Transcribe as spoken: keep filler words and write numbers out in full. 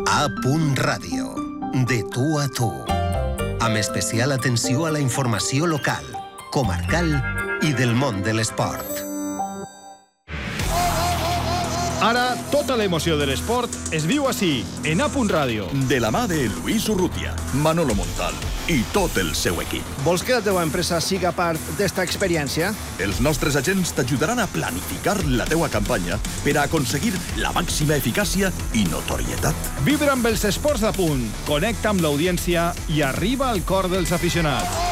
A Ràdio, de tu a tu. Amb especial atenció a la informació local, comarcal i del món de l'esport. Ara, tota l'emoció de l'esport es viu així, en A Ràdio. De la mà de Luis Urrutia, Manolo Montal i tot el seu equip. Vols que la teva empresa siga part d'esta experiència? Els nostres agents t'ajudaran a planificar la teua campanya per a aconseguir la màxima eficàcia i notorietat. Vibra amb els esports a punt, connecta amb l'audiència i arriba al cor dels aficionats.